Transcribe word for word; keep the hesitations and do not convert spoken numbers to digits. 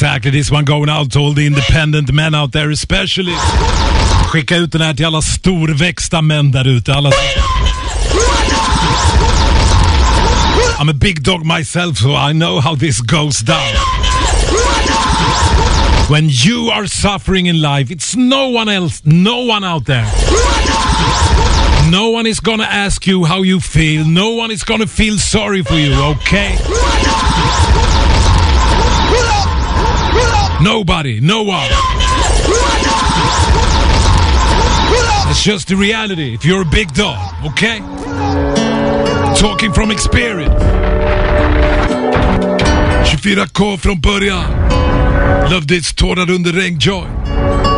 Exactly, this one going out to all the independent men out there especially. Skicka ut den här till alla storväxta män där ute. Alla... I'm a big dog myself, so I know how this goes down. When you are suffering in life, it's no one else, no one out there. No one is gonna ask you how you feel. No one is gonna feel sorry for you, okay? Nobody, no one. It's just the reality if you're a big dog, okay? Talking from experience. tjugofyra K från början. Love this, tårar under regn, joy.